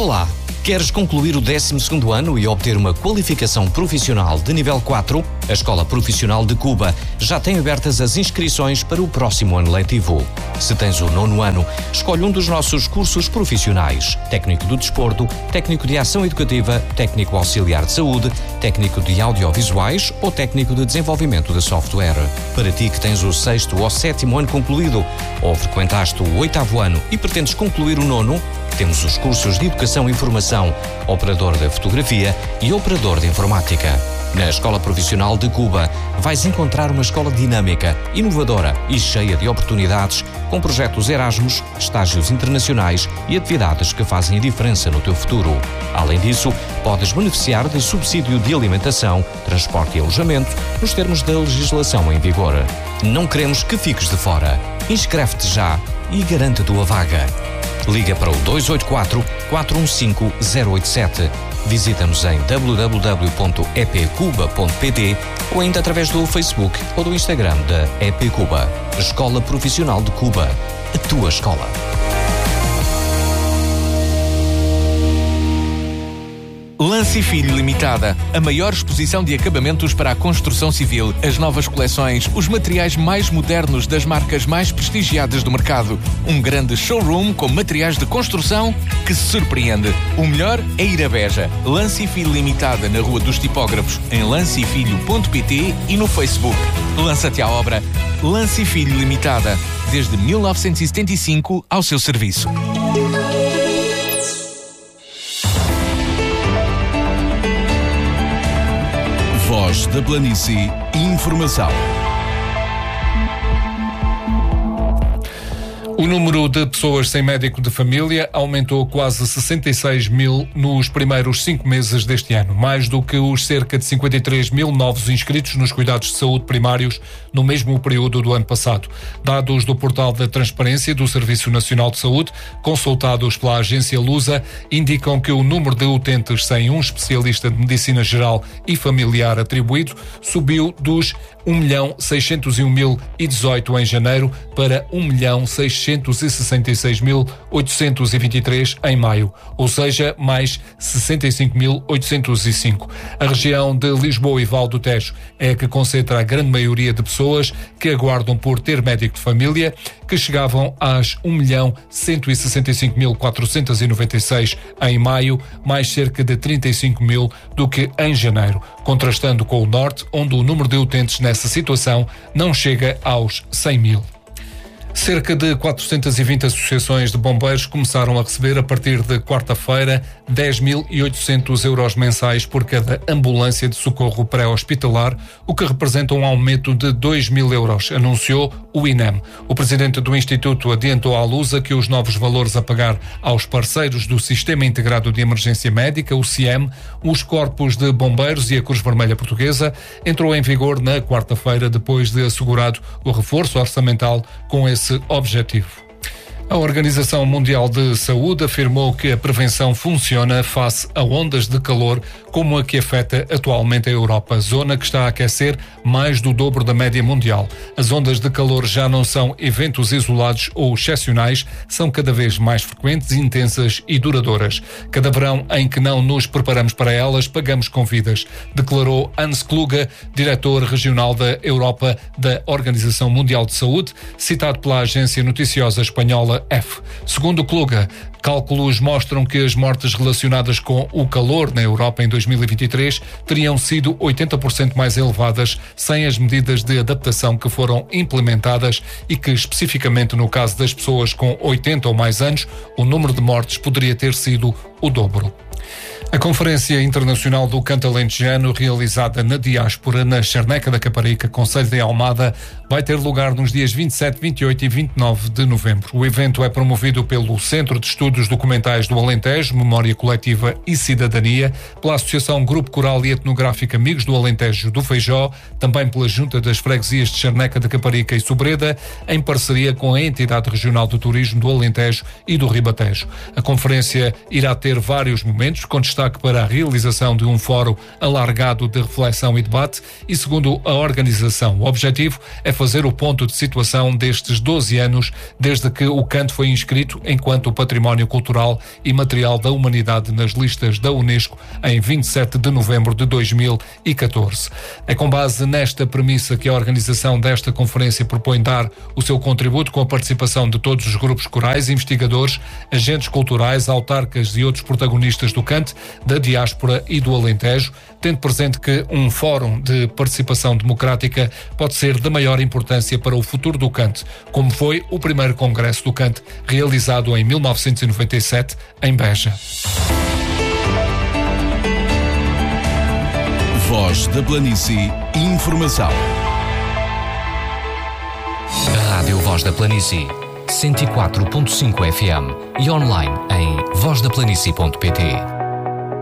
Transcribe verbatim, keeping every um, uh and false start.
Olá! Queres concluir o décimo segundo ano e obter uma qualificação profissional de nível quatro? A Escola Profissional de Cuba já tem abertas as inscrições para o próximo ano letivo. Se tens o nono ano, escolhe um dos nossos cursos profissionais: Técnico do Desporto, Técnico de Ação Educativa, Técnico Auxiliar de Saúde, Técnico de Audiovisuais ou Técnico de Desenvolvimento de Software. Para ti que tens o sexto ou sétimo ano concluído, ou frequentaste o oitavo ano e pretendes concluir o nono, temos os cursos de Educação e Formação, Operador de Fotografia e Operador de Informática. Na Escola Profissional de Cuba, vais encontrar uma escola dinâmica, inovadora e cheia de oportunidades, com projetos Erasmus, estágios internacionais e atividades que fazem a diferença no teu futuro. Além disso, podes beneficiar de subsídio de alimentação, transporte e alojamento, nos termos da legislação em vigor. Não queremos que fiques de fora. Inscreve-te já e garante a tua vaga. Liga para o dois oito quatro, quatro um cinco, zero oito sete. Visita-nos em w w w ponto e p cuba ponto p t ou ainda através do Facebook ou do Instagram da E P Cuba. Escola Profissional de Cuba. A tua escola. Lance e Filho Limitada, a maior exposição de acabamentos para a construção civil, as novas coleções, os materiais mais modernos das marcas mais prestigiadas do mercado. Um grande showroom com materiais de construção que se surpreende. O melhor é ir a Beja. Lance e Filho Limitada, na Rua dos Tipógrafos, em lance e filho ponto p t e no Facebook. Lança-te à obra. Lance e Filho Limitada, desde mil novecentos e setenta e cinco ao seu serviço. Voz da Planície. Informação. O número de pessoas sem médico de família aumentou quase sessenta e seis mil nos primeiros cinco meses deste ano, mais do que os cerca de cinquenta e três mil novos inscritos nos cuidados de saúde primários no mesmo período do ano passado. Dados do portal da Transparência do Serviço Nacional de Saúde, consultados pela agência Lusa, indicam que o número de utentes sem um especialista de medicina geral e familiar atribuído subiu dos um milhão seiscentos e um mil e dezoito em janeiro para um milhão seiscentos e sessenta e seis mil oitocentos e vinte e três em maio, ou seja, mais sessenta e cinco mil oitocentos e cinco. A região de Lisboa e Val do Tejo é a que concentra a grande maioria de pessoas que aguardam por ter médico de família, que chegavam às um milhão cento e sessenta e cinco mil quatrocentos e noventa e seis em maio, mais cerca de trinta e cinco mil do que em janeiro, contrastando com o Norte, onde o número de utentes nessa situação não chega aos cem mil. Cerca de quatrocentas e vinte associações de bombeiros começaram a receber, a partir de quarta-feira, dez mil e oitocentos euros mensais por cada ambulância de socorro pré-hospitalar, o que representa um aumento de dois mil euros, anunciou o I N E M. O presidente do Instituto adiantou à Lusa que os novos valores a pagar aos parceiros do Sistema Integrado de Emergência Médica, o S I E M, os Corpos de Bombeiros e a Cruz Vermelha Portuguesa, entrou em vigor na quarta-feira, depois de assegurado o reforço orçamental com esse objetivo. A Organização Mundial de Saúde afirmou que a prevenção funciona face a ondas de calor como a que afeta atualmente a Europa, zona que está a aquecer mais do dobro da média mundial. As ondas de calor já não são eventos isolados ou excepcionais, são cada vez mais frequentes, intensas e duradouras. Cada verão em que não nos preparamos para elas, pagamos com vidas, declarou Hans Kluge, diretor regional da Europa da Organização Mundial de Saúde, citado pela agência noticiosa espanhola F. Segundo Kluge, cálculos mostram que as mortes relacionadas com o calor na Europa em dois mil e vinte e três teriam sido oitenta por cento mais elevadas sem as medidas de adaptação que foram implementadas e que, especificamente no caso das pessoas com oitenta ou mais anos, o número de mortes poderia ter sido o dobro. A Conferência Internacional do Canto Alentejano, realizada na diáspora, na Charneca da Caparica, concelho de Almada, vai ter lugar nos dias vinte e sete, vinte e oito e vinte e nove de novembro. O evento é promovido pelo Centro de Estudos Documentais do Alentejo, Memória Coletiva e Cidadania, pela Associação Grupo Coral e Etnográfico Amigos do Alentejo do Feijó, também pela Junta das Freguesias de Charneca da Caparica e Sobreda, em parceria com a Entidade Regional do Turismo do Alentejo e do Ribatejo. A conferência irá ter vários momentos, eventos, com destaque para a realização de um fórum alargado de reflexão e debate e, segundo a organização, o objetivo é fazer o ponto de situação destes doze anos desde que o canto foi inscrito enquanto património cultural e material da humanidade nas listas da Unesco em vinte e sete de novembro de dois mil e catorze. É com base nesta premissa que a organização desta conferência propõe dar o seu contributo com a participação de todos os grupos corais, investigadores, agentes culturais, autarcas e outros protagonistas do cante, da diáspora e do Alentejo, tendo presente que um fórum de participação democrática pode ser de maior importância para o futuro do cante, como foi o primeiro Congresso do Cante, realizado em mil novecentos e noventa e sete, em Beja. Voz da Planície, informação. Rádio Voz da Planície, cento e quatro ponto cinco F M e online em voz da planície ponto pt.